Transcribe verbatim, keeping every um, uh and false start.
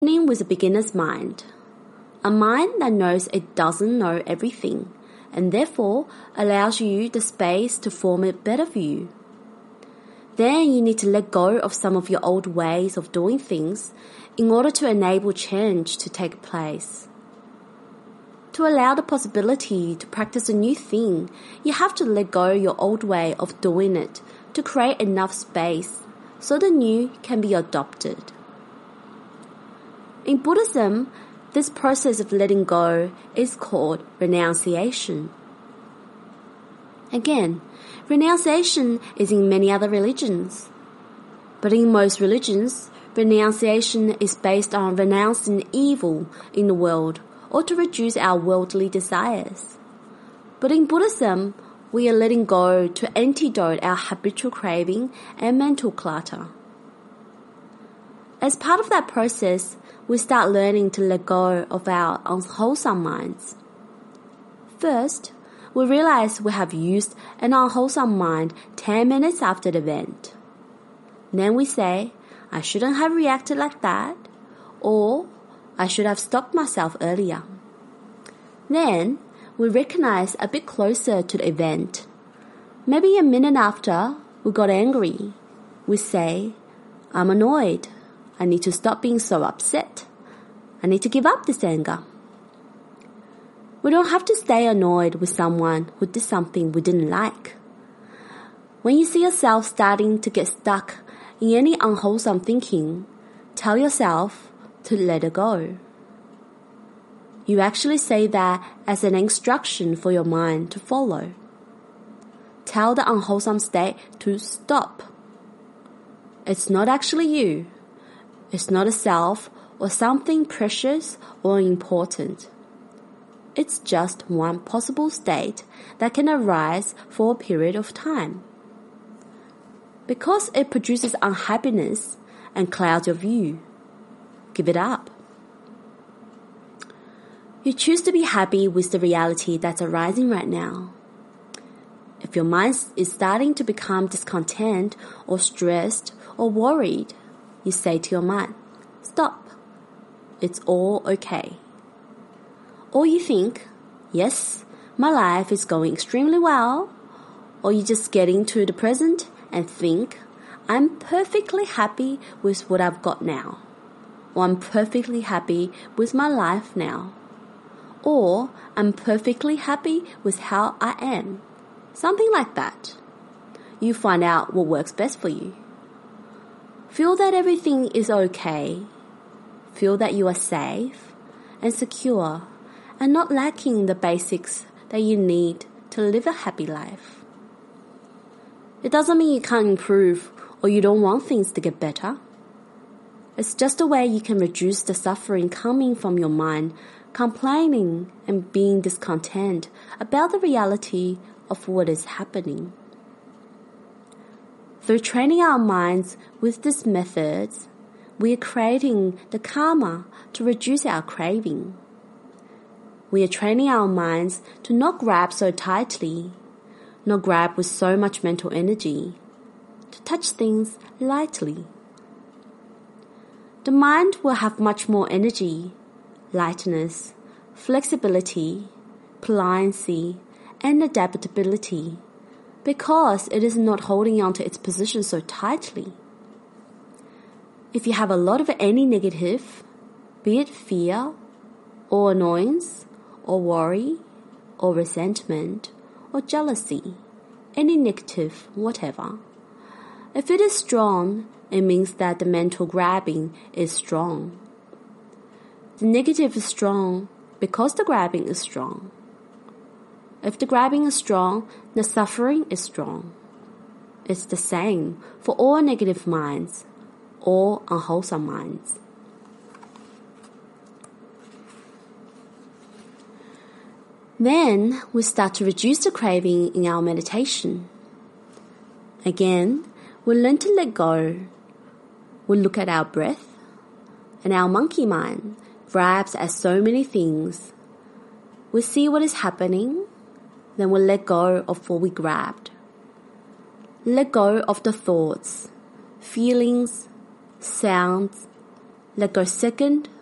Beginning with a beginner's mind, a mind that knows it doesn't know everything and therefore allows you the space to form it better for you. Then you need to let go of some of your old ways of doing things in order to enable change to take place. To allow the possibility to practice a new thing, you have to let go your old way of doing it to create enough space so the new can be adopted. In Buddhism, this process of letting go is called renunciation. Again, renunciation is in many other religions. But in most religions, renunciation is based on renouncing evil in the world or to reduce our worldly desires. But in Buddhism, we are letting go to antidote our habitual craving and mental clutter. As part of that process, we start learning to let go of our unwholesome minds. First, we realize we have used an unwholesome mind ten minutes after the event. Then we say, I shouldn't have reacted like that, or I should have stopped myself earlier. Then, we recognize a bit closer to the event. Maybe a minute after, we got angry. We say, I'm annoyed. I need to stop being so upset. I need to give up this anger. We don't have to stay annoyed with someone who did something we didn't like. When you see yourself starting to get stuck in any unwholesome thinking, tell yourself to let it go. You actually say that as an instruction for your mind to follow. Tell the unwholesome state to stop. It's not actually you. It's not a self or something precious or important. It's just one possible state that can arise for a period of time. Because it produces unhappiness and clouds your view, give it up. You choose to be happy with the reality that's arising right now. If your mind is starting to become discontent or stressed or worried, you say to your mind, stop. It's all okay. Or you think, yes, my life is going extremely well. Or you just get into the present and think, I'm perfectly happy with what I've got now. Or I'm perfectly happy with my life now. Or I'm perfectly happy with how I am. Something like that. You find out what works best for you. Feel that everything is okay. Feel that you are safe and secure and not lacking the basics that you need to live a happy life. It doesn't mean you can't improve or you don't want things to get better. It's just a way you can reduce the suffering coming from your mind, complaining and being discontent about the reality of what is happening. Through training our minds with these methods, we are creating the karma to reduce our craving. We are training our minds to not grab so tightly, not grab with so much mental energy, to touch things lightly. The mind will have much more energy, lightness, flexibility, pliancy, and adaptability, because it is not holding on to its position so tightly. If you have a lot of any negative, be it fear, or annoyance, or worry, or resentment, or jealousy, any negative, whatever, if it is strong, it means that the mental grabbing is strong. The negative is strong because the grabbing is strong. If the grabbing is strong, the suffering is strong. It's the same for all negative minds, all unwholesome minds. Then we start to reduce the craving in our meditation. Again, we learn to let go. We look at our breath, and our monkey mind grabs at so many things. We see what is happening, then we let go of what we grabbed. Let go of the thoughts, feelings, sounds, let go second